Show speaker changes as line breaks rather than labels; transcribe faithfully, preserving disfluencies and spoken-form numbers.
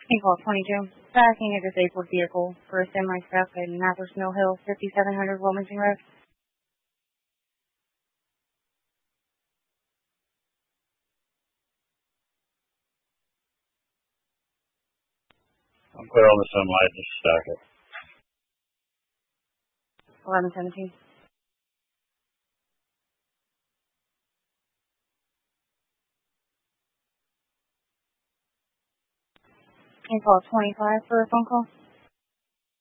Call twenty-two. Tracking a disabled vehicle for a semi-truck at Mathers Mill Hill, fifty-seven hundred Wilmington Road.
I'm clear on the semi, just stack it.
eleven seventeen. Call twenty-five for a phone call.